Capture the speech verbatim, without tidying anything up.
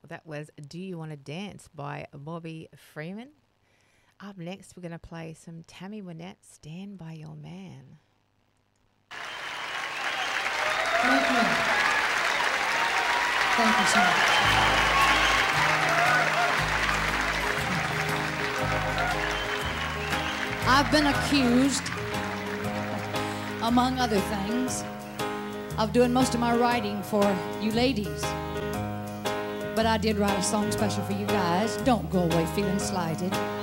That was Do You Want to Dance by Bobby Freeman. Up next, we're going to play some Tammy Wynette, Stand By Your Man. Thank you. Thank you so much. I've been accused, among other things, of doing most of my writing for you ladies. But I did write a song special for you guys. Don't go away feeling slighted.